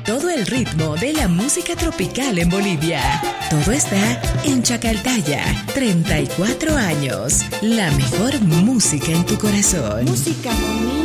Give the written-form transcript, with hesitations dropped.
Todo el ritmo de la música tropical en Bolivia. Todo está en Chacaltaya. 34 años. La mejor música en tu corazón. Música bonita.